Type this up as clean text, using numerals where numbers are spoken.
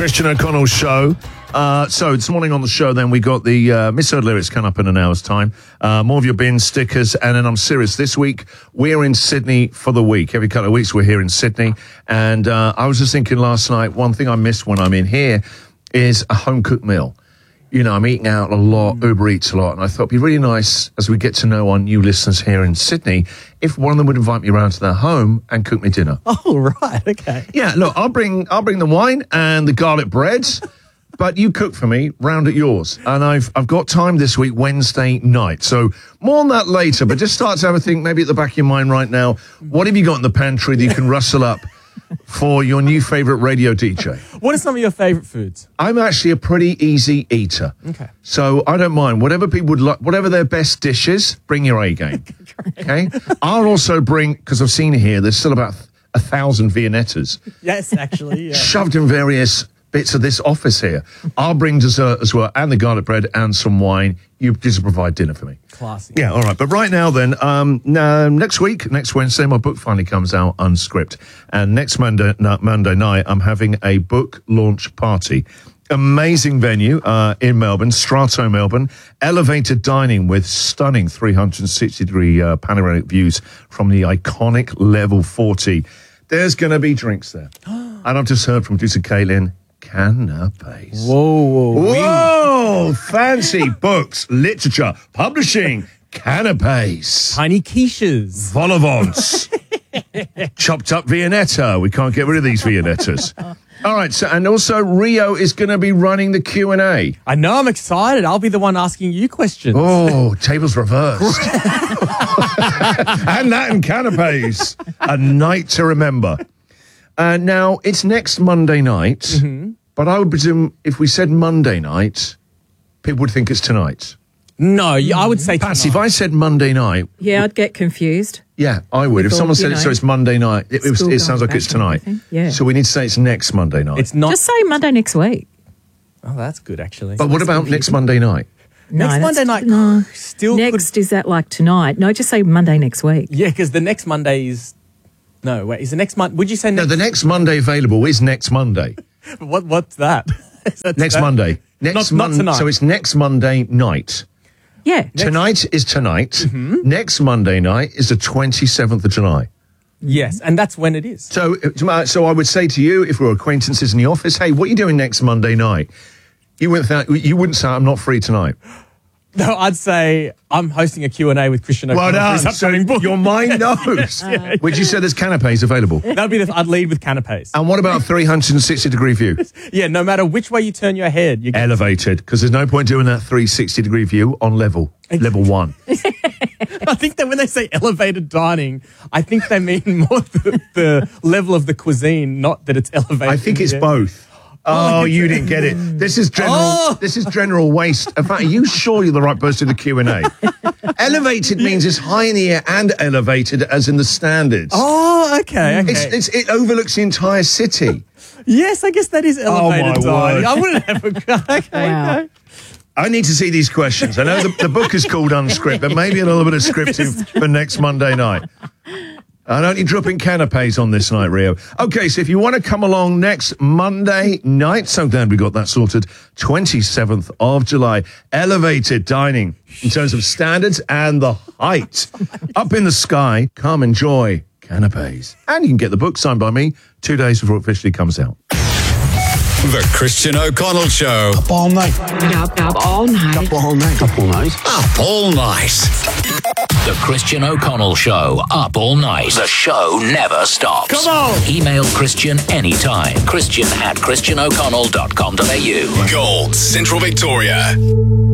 Christian O'Connell Show. So this morning on the show, then we got the misheard lyrics coming up in an hour's time. More of your bin stickers, and then I'm serious. This week we're in Sydney for the week. Every couple of weeks we're here in Sydney, and I was just thinking last night. One thing I miss when I'm in here is a home cooked meal. You know, I'm eating out a lot, Uber Eats a lot, and I thought it'd be really nice as we get to know our new listeners here in Sydney if one of them would invite me around to their home and cook me dinner. Oh, right, okay. Yeah, look, I'll bring the wine and the garlic breads, but you cook for me round at yours. And I've got time this week, Wednesday night. So more on that later, but just start to have a think maybe at the back of your mind right now. What have you got in the pantry that you can rustle up for your new favourite radio DJ? What are some of your favourite foods? I'm actually a pretty easy eater. Okay. So I don't mind. Whatever people would like, whatever their best dish is, bring your A game. Okay? I'll also bring, because I've seen here, there's still about 1,000 Viennettas. Yes, actually, yeah. Shoved in various bits of this office here. I'll bring dessert as well, and the garlic bread and some wine. You just provide dinner for me. Classy. Yeah, all right. But right now then, next Wednesday, my book finally comes out, Unscript. And next Monday night, I'm having a book launch party. Amazing venue in Melbourne, Strato Melbourne. Elevated dining with stunning 360-degree panoramic views from the iconic Level 40. There's going to be drinks there. And I've just heard from producer Caitlin, canapes. Whoa, fancy books, literature, publishing, canapes. Tiny quiches. Vol-au-vents. Chopped up Viennetta. We can't get rid of these Viennettas. All right, so and also Rio is going to be running the Q&A. I know, I'm excited. I'll be the one asking you questions. Oh, tables reversed. And that and canapes. A night to remember. Now, it's next Monday night, but I would presume if we said Monday night, people would think it's tonight. No, I would say Patsy, if I said Monday night... Yeah, I'd get confused. Yeah, I would. If someone said it, so it's Monday night, it sounds like it's tonight. Yeah. So we need to say it's next Monday night. It's not. Just say Monday next week. Oh, that's good, actually. But what about next Monday night? Next Monday night No. still Next, could... is that like tonight? No, just say Monday next week. Yeah, because the next Monday is... No, wait, is the next Monday... Would you say next... No, the next Monday available is next Monday. What's that? Is that Next today? Monday. Not tonight. So it's next Monday night. Yeah. Tonight is tonight. Next Monday night is the 27th of July. Yes, and that's when it is. So I would say to you, if we're acquaintances in the office, hey, what are you doing next Monday night? You wouldn't say, I'm not free tonight. No, I'd say I'm hosting a Q&A with Christian O'Connell for his upcoming book. Your mind knows. Which you said there's canapes available. That'd be I'd lead with canapes. And what about 360-degree view? Yeah, no matter which way you turn your head. You get Elevated, because there's no point doing that 360-degree view on level 1. I think that when they say elevated dining, I think they mean more the level of the cuisine, not that it's elevated. I think it's both. Oh, you didn't get it. This is general. Oh. This is general waste. In fact, are you sure you're the right person to the Q&A? Elevated means it's high in the air and elevated, as in the standards. Oh, okay. It overlooks the entire city. Yes, I guess that is elevated dining. word. I wouldn't have okay. I need to see these questions. I know the book is called Unscript, but maybe a little bit of scripting for next Monday night. And only dropping canapes on this night, Rio. Okay, so if you want to come along next Monday night, so glad we got that sorted, 27th of July, elevated dining in terms of standards and the height. Up in the sky, come enjoy canapes. And you can get the book signed by me 2 days before it officially comes out. The Christian O'Connell Show. Up all night. Up all night. Up all night. Up all night. Up all night. The Christian O'Connell Show. Up all night. The show never stops. Come on. Email Christian anytime. Christian@christianoconnell.com.au. Gold, Central Victoria.